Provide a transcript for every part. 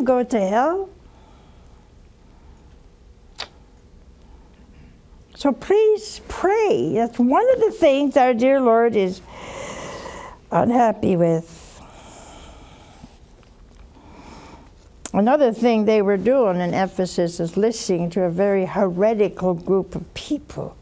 them go to hell. So please pray. That's one of the things our dear Lord is unhappy with. Another thing they were doing in Ephesus is listening to a very heretical group of people.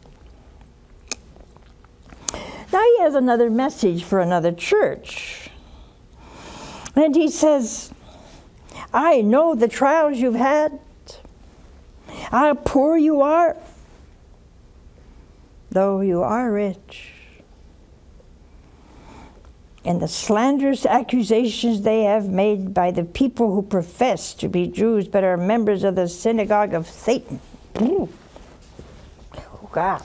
Now he has another message for another church. And he says, I know the trials you've had, how poor you are, though you are rich. And the slanderous accusations they have made by the people who profess to be Jews but are members of the synagogue of Satan. Oh, God.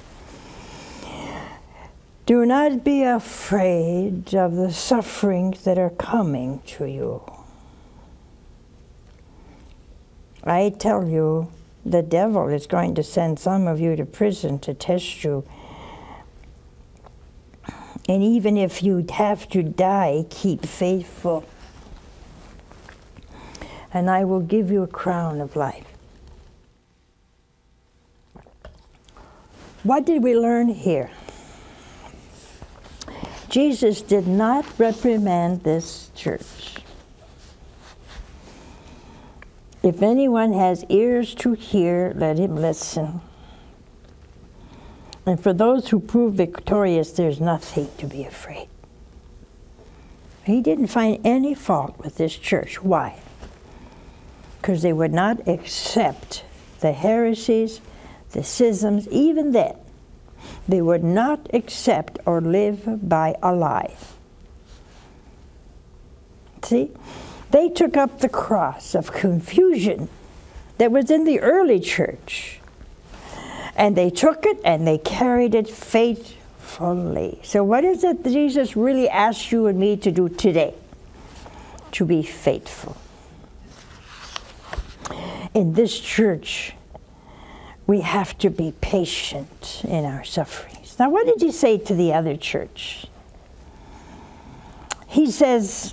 Do not be afraid of the sufferings that are coming to you. I tell you, the devil is going to send some of you to prison to test you. And even if you'd have to die, keep faithful. And I will give you a crown of life. What did we learn here? Jesus did not reprimand this church. If anyone has ears to hear, let him listen. And for those who prove victorious, there's nothing to be afraid. He didn't find any fault with this church. Why? Because they would not accept the heresies, the schisms, even then. They would not accept or live by a lie. See? They took up the cross of confusion that was in the early church. And they took it and they carried it faithfully. So what is it that Jesus really asks you and me to do today? To be faithful. In this church, we have to be patient in our sufferings. Now, what did he say to the other church? He says,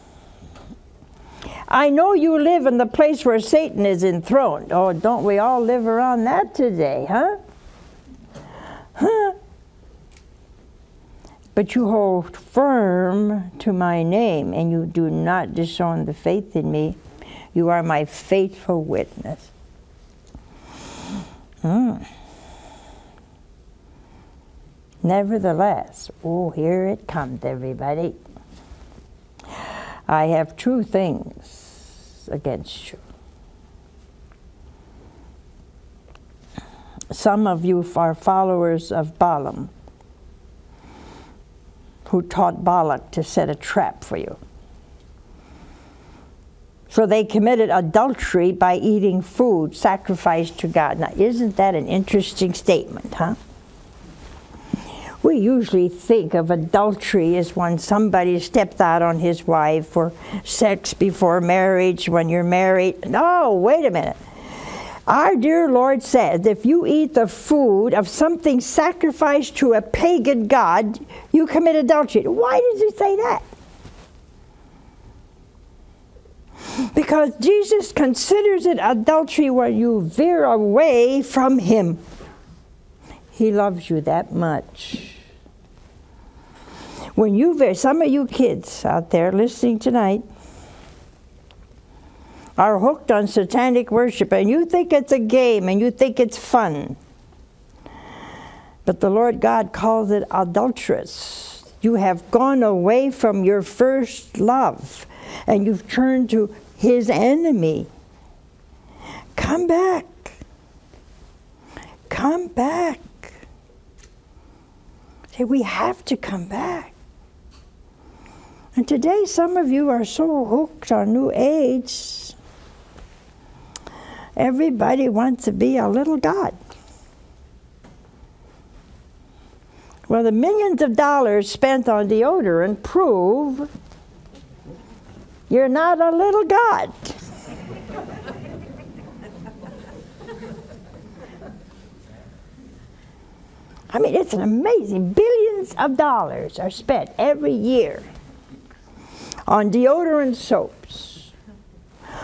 I know you live in the place where Satan is enthroned. Oh, don't we all live around that today, huh? Huh? But you hold firm to my name, and you do not disown the faith in me. You are my faithful witness. Nevertheless, oh, here it comes, everybody. I have two things against you. Some of you are followers of Balaam, who taught Balak to set a trap for you. So they committed adultery by eating food sacrificed to God. Now, isn't that an interesting statement, huh? We usually think of adultery as when somebody stepped out on his wife for sex before marriage, when you're married. No, wait a minute. Our dear Lord says, if you eat the food of something sacrificed to a pagan god, you commit adultery. Why does he say that? Because Jesus considers it adultery when you veer away from him. He loves you that much. When you veer, some of you kids out there listening tonight are hooked on satanic worship, and you think it's a game and you think it's fun. But the Lord God calls it adulterous. You have gone away from your first love, and you've turned to his enemy. Come back. Come back. See, we have to come back. And today some of you are so hooked on New Age. Everybody wants to be a little god. Well, the millions of dollars spent on deodorant prove you're not a little god. I mean, it's an amazing, billions of dollars are spent every year on deodorant soap.